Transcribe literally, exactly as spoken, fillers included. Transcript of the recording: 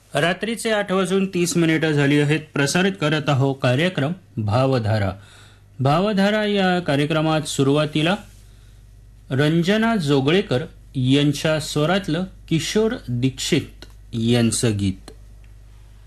रात्रीचे आठ वाजून तीस मिनिटं झाली आहेत. प्रसारित करत आहो कार्यक्रम भावधारा. भावधारा या कार्यक्रमात सुरुवातीला रंजना जोगळेकर यांच्या स्वरातलं किशोर दीक्षित यांचं गीत.